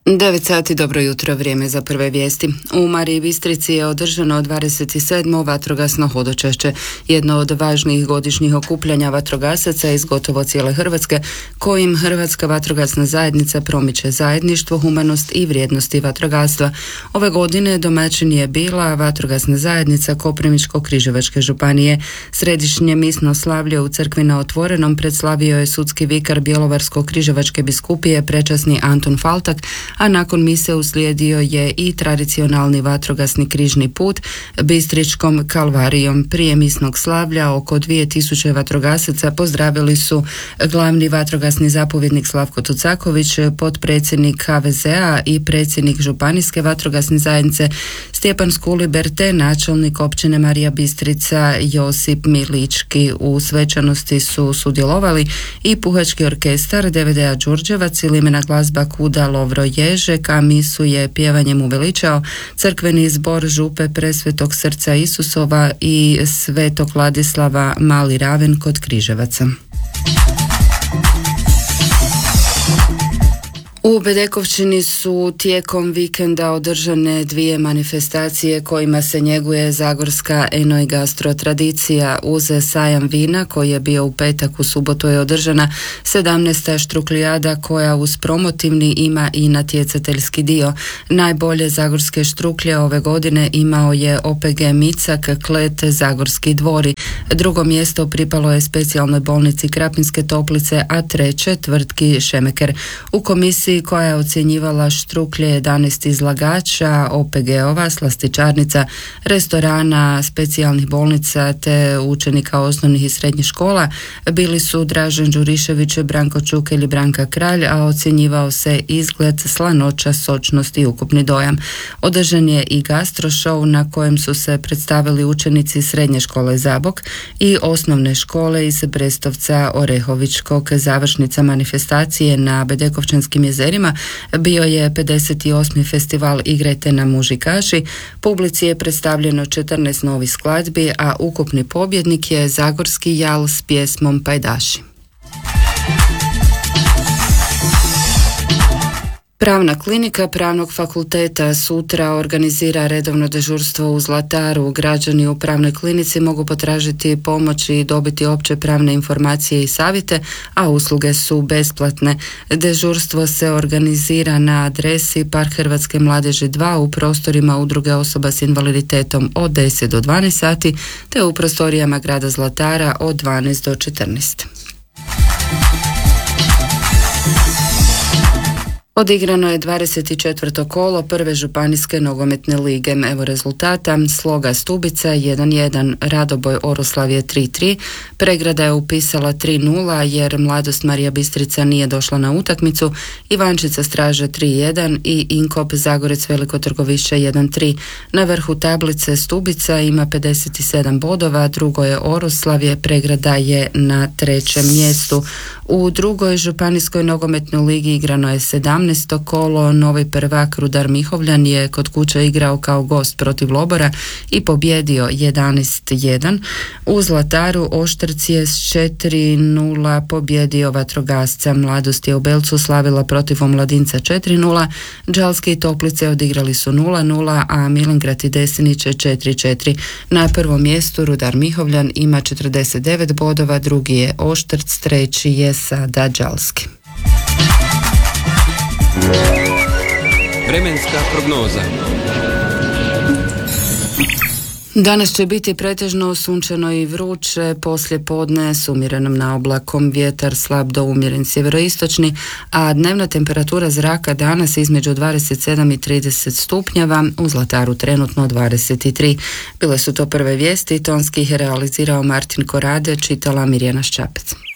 9 sati, dobro jutro, vrijeme za prve vijesti. U Mariji Bistrici je održano 27. vatrogasno hodočašće, jedno od važnijih godišnjih okupljanja vatrogasaca iz gotovo cijele Hrvatske, kojim Hrvatska vatrogasna zajednica promiče zajedništvo, humanost i vrijednosti vatrogastva. Ove godine domaćin je bila vatrogasna zajednica Koprivničko-križevačke županije. Središnje misno slavlje u crkvi na Otvorenom predslavio je sudski vikar Bjelovarsko-križevačke biskupije prečasni Antun Faltak, a nakon mise uslijedio je i tradicionalni vatrogasni križni put Bistričkom kalvarijom. Prije misnog slavlja oko 2000 vatrogasaca pozdravili su glavni vatrogasni zapovjednik Slavko Tucaković, potpredsjednik HVZ-a i predsjednik Županijske vatrogasne zajednice Stjepan Skuliber te načelnik općine Marija Bistrica Josip Milički. U svečanosti su sudjelovali i puhački orkestar DVD-a Đurđevac i limena glazba Kuda Lovro Ježek, a misu je pjevanjem uveličao crkveni zbor Župe Presvetog Srca Isusova i Svetog Ladislava Mali Raven kod Križevaca. U Bedekovčini su tijekom vikenda održane dvije manifestacije kojima se njeguje zagorska eno i gastro tradicija. Uz sajam vina koji je bio u petak, u subotu je održana 17. štruklijada koja uz promotivni ima i natjecateljski dio. Najbolje zagorske štruklje ove godine imao je OPG Micak, Klet, Zagorski dvori. Drugo mjesto pripalo je specijalnoj bolnici Krapinske Toplice, a treće tvrtki Šemeker. U komisiji koja je ocjenjivala štruklje 11 izlagača, OPG-ova, slastičarnica, restorana, specijalnih bolnica te učenika osnovnih i srednjih škola bili su Dražen Đurišević, Branko Čukelj i Branka Kralj, a ocjenjivao se izgled, slanoća, sočnost i ukupni dojam. Održan je i gastro show na kojem su se predstavili učenici srednje škole Zabok i osnovne škole iz Brestovca Orehovičkog. Završnica manifestacije na Bedekovčanskim jezerima bio je 58. festival Igrajte na mužikaši. Publici je predstavljeno 14 novih skladbi, a ukupni pobjednik je Zagorski jal s pjesmom Pajdaši. Pravna klinika Pravnog fakulteta sutra organizira redovno dežurstvo u Zlataru. Građani u Pravnoj klinici mogu potražiti pomoć i dobiti opće pravne informacije i savjete, a usluge su besplatne. Dežurstvo se organizira na adresi Park Hrvatske mladeži 2 u prostorima Udruge osoba s invaliditetom od 10 do 12 sati te u prostorijama grada Zlatara od 12 do 14. Odigrano je 24. kolo prve županijske nogometne lige. Evo rezultata: Sloga Stubica 1-1, Radoboj Oroslavje 3-3, Pregrada je upisala 3-0 jer Mladost Marija Bistrica nije došla na utakmicu, Ivančica Straže 3-1 i Inkop Zagorec Veliko Trgovišće 1-3. Na vrhu tablice Stubica ima 57 bodova, drugo je Oroslavje, Pregrada je na trećem mjestu. U drugoj županijskoj nogometnoj ligi igrano je 17. kolo. Novi prvak Rudar Mihovljan je kod kuće igrao kao gost protiv Lobora i pobjedio 11-1. U Zlataru Oštrc je s 4-0 pobjedio vatrogasca. Mladost je u Belcu slavila protiv Omladinca 4-0. Đalski i Toplice odigrali su 0-0, a Milengrad i Desinić 4-4. Na prvom mjestu Rudar Mihovljan ima 49 bodova, drugi je Oštrc, treći je sada Đalski. Vremenska prognoza. Danas će biti pretežno sunčano i vruće, poslije podne s umjerenom naoblakom, vjetar slab do umjeren sjeveroistočni, a dnevna temperatura zraka danas između 27 i 30 stupnjeva, u Zlataru trenutno 23. Bile su to prve vijesti, tonski ih je realizirao Martin Korade, čitala Mirjana Ščapec.